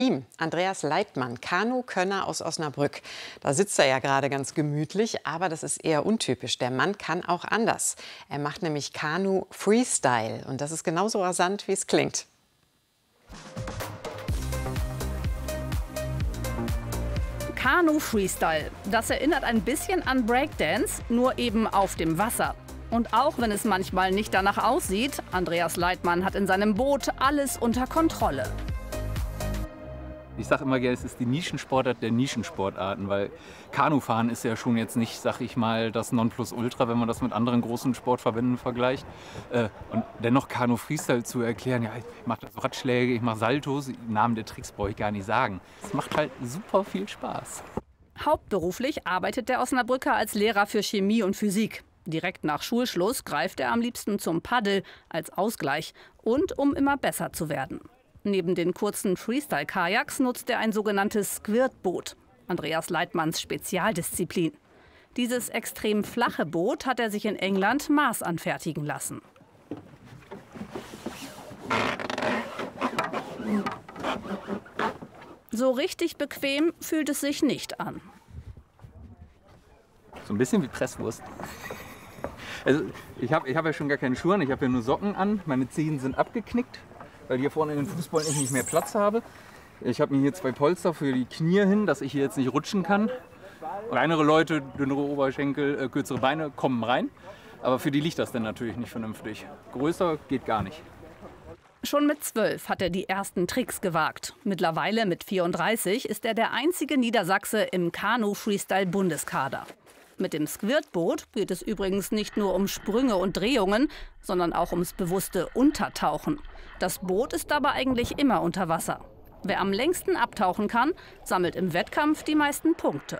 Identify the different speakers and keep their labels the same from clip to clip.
Speaker 1: Ihm, Andreas Leitmann, Kanu-Könner aus Osnabrück. Da sitzt er ja gerade ganz gemütlich, aber das ist eher untypisch. Der Mann kann auch anders. Er macht nämlich Kanu-Freestyle und das ist genauso rasant, wie es klingt.
Speaker 2: Kanu-Freestyle, das erinnert ein bisschen an Breakdance, nur eben auf dem Wasser. Und auch wenn es manchmal nicht danach aussieht, Andreas Leitmann hat in seinem Boot alles unter Kontrolle.
Speaker 3: Ich sage immer gerne, es ist die Nischensportart der Nischensportarten, weil Kanufahren ist ja schon jetzt nicht, sag ich mal, das Nonplusultra, wenn man das mit anderen großen Sportverbänden vergleicht. Und dennoch Kanu-Freestyle zu erklären, ja, ich mache Radschläge, ich mache Saltos, den Namen der Tricks brauche ich gar nicht sagen. Es macht halt super viel Spaß.
Speaker 2: Hauptberuflich arbeitet der Osnabrücker als Lehrer für Chemie und Physik. Direkt nach Schulschluss greift er am liebsten zum Paddel als Ausgleich und um immer besser zu werden. Neben den kurzen Freestyle-Kajaks nutzt er ein sogenanntes Squirt-Boot, Andreas Leitmanns Spezialdisziplin. Dieses extrem flache Boot hat er sich in England maßanfertigen lassen. So richtig bequem fühlt es sich nicht an.
Speaker 3: So ein bisschen wie Presswurst. Also ich hab ja schon gar keine Schuhe an, ich habe ja nur Socken an. Meine Zehen sind abgeknickt, weil ich hier vorne in den Fußballen nicht mehr Platz habe. Ich habe mir hier 2 Polster für die Knie hin, dass ich hier jetzt nicht rutschen kann. Kleinere Leute, dünnere Oberschenkel, kürzere Beine kommen rein. Aber für die liegt das dann natürlich nicht vernünftig. Größer geht gar nicht.
Speaker 2: Schon mit 12 hat er die ersten Tricks gewagt. Mittlerweile mit 34 ist er der einzige Niedersachse im Kanu-Freestyle-Bundeskader. Mit dem Squirtboot geht es übrigens nicht nur um Sprünge und Drehungen, sondern auch ums bewusste Untertauchen. Das Boot ist dabei eigentlich immer unter Wasser. Wer am längsten abtauchen kann, sammelt im Wettkampf die meisten Punkte.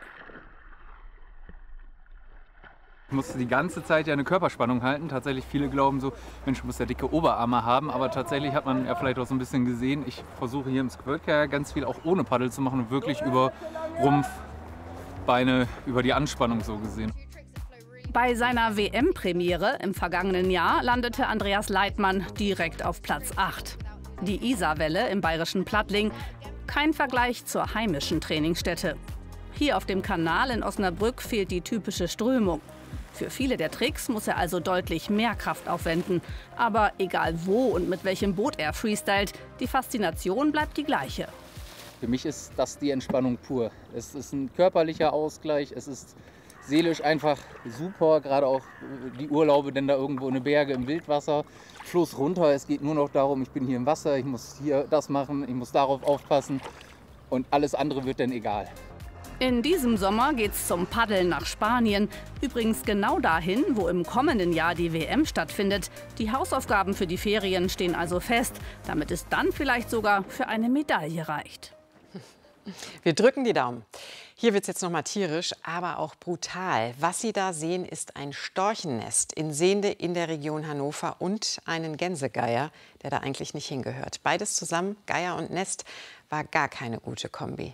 Speaker 3: Ich musste die ganze Zeit ja eine Körperspannung halten. Tatsächlich viele glauben so, Mensch, du musst ja dicke Oberarme haben. Aber tatsächlich hat man ja vielleicht auch so ein bisschen gesehen, ich versuche hier im Squirt-Kajak ganz viel auch ohne Paddel zu machen und wirklich über Rumpf, Beine, über die Anspannung so gesehen.
Speaker 2: Bei seiner WM-Premiere im vergangenen Jahr landete Andreas Leitmann direkt auf Platz 8. Die Isarwelle im bayerischen Plattling, kein Vergleich zur heimischen Trainingsstätte. Hier auf dem Kanal in Osnabrück fehlt die typische Strömung. Für viele der Tricks muss er also deutlich mehr Kraft aufwenden. Aber egal wo und mit welchem Boot er freestylt, die Faszination bleibt die gleiche.
Speaker 3: Für mich ist das die Entspannung pur. Es ist ein körperlicher Ausgleich, es ist seelisch einfach super, gerade auch die Urlaube, denn da irgendwo in den Berge im Wildwasser, Fluss runter, es geht nur noch darum, ich bin hier im Wasser, ich muss hier das machen, ich muss darauf aufpassen und alles andere wird dann egal.
Speaker 2: In diesem Sommer geht's zum Paddeln nach Spanien. Übrigens genau dahin, wo im kommenden Jahr die WM stattfindet. Die Hausaufgaben für die Ferien stehen also fest, damit es dann vielleicht sogar für eine Medaille reicht.
Speaker 1: Wir drücken die Daumen. Hier wird es jetzt noch mal tierisch, aber auch brutal. Was Sie da sehen, ist ein Storchennest in Sehnde in der Region Hannover und einen Gänsegeier, der da eigentlich nicht hingehört. Beides zusammen, Geier und Nest, war gar keine gute Kombi.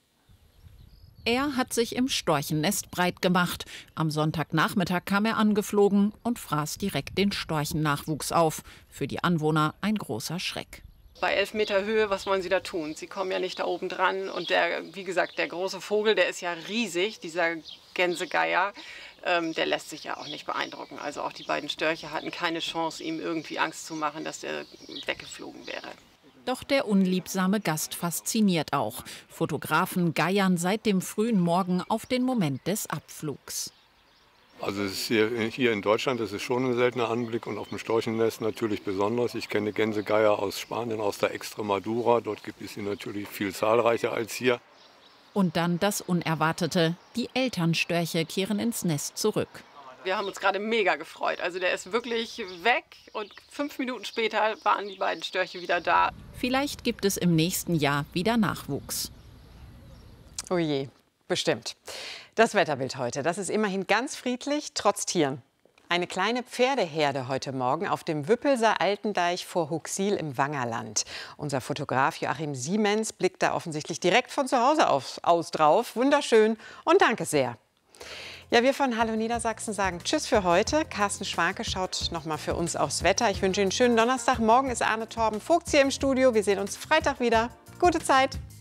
Speaker 4: Er hat sich im Storchennest breit gemacht. Am Sonntagnachmittag kam er angeflogen und fraß direkt den Storchennachwuchs auf. Für die Anwohner ein großer Schreck.
Speaker 5: Bei 11 Meter Höhe, was wollen Sie da tun? Sie kommen ja nicht da oben dran. Und wie gesagt, der große Vogel, der ist ja riesig, dieser Gänsegeier, der lässt sich ja auch nicht beeindrucken. Also auch die beiden Störche hatten keine Chance, ihm irgendwie Angst zu machen, dass der weggeflogen wäre.
Speaker 4: Doch der unliebsame Gast fasziniert auch. Fotografen geiern seit dem frühen Morgen auf den Moment des Abflugs.
Speaker 6: Also es ist hier in Deutschland ist es schon ein seltener Anblick und auf dem Storchennest natürlich besonders. Ich kenne Gänsegeier aus Spanien, aus der Extremadura. Dort gibt es sie natürlich viel zahlreicher als hier.
Speaker 4: Und dann das Unerwartete. Die Elternstörche kehren ins Nest zurück.
Speaker 5: Wir haben uns gerade mega gefreut. Also der ist wirklich weg und 5 Minuten später waren die beiden Störche wieder da.
Speaker 4: Vielleicht gibt es im nächsten Jahr wieder Nachwuchs.
Speaker 1: Oh je, bestimmt. Das Wetterbild heute, das ist immerhin ganz friedlich, trotz Tieren. Eine kleine Pferdeherde heute Morgen auf dem Wüppelser Altendeich vor Huxil im Wangerland. Unser Fotograf Joachim Siemens blickt da offensichtlich direkt von zu Hause aus drauf. Wunderschön und danke sehr. Ja, wir von Hallo Niedersachsen sagen Tschüss für heute. Carsten Schwanke schaut noch mal für uns aufs Wetter. Ich wünsche Ihnen einen schönen Donnerstag. Morgen ist Arne Torben Vogts hier im Studio. Wir sehen uns Freitag wieder. Gute Zeit.